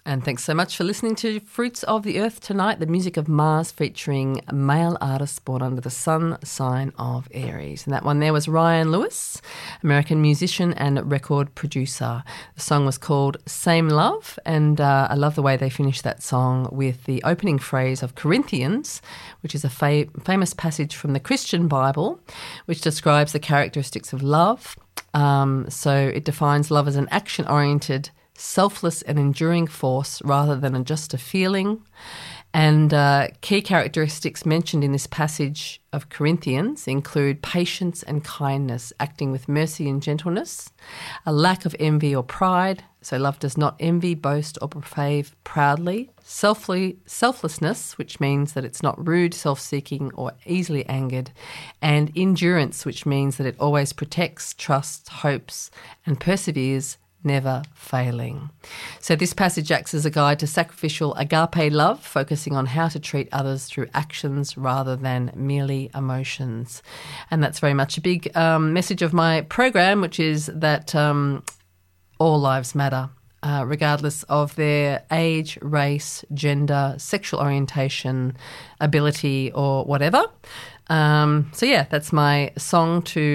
And thanks so much for listening to Fruits of the Earth tonight, the music of Mars featuring male artists born under the sun sign of Aries. And that one there was Ryan Lewis, American musician and record producer. The song was called Same Love, and I love the way they finished that song with the opening phrase of Corinthians, which is a famous passage from the Christian Bible, which describes the characteristics of love. So it defines love as an action-oriented, selfless and enduring force rather than just a feeling. And key characteristics mentioned in this passage of Corinthians include patience and kindness, acting with mercy and gentleness, a lack of envy or pride, so love does not envy, boast or behave proudly, selflessness, which means that it's not rude, self-seeking or easily angered, and endurance, which means that it always protects, trusts, hopes and perseveres, never failing. So this passage acts as a guide to sacrificial agape love, focusing on how to treat others through actions rather than merely emotions. And that's very much a big message of my program, which is that all lives matter, regardless of their age, race, gender, sexual orientation, ability or whatever. So yeah, that's my song to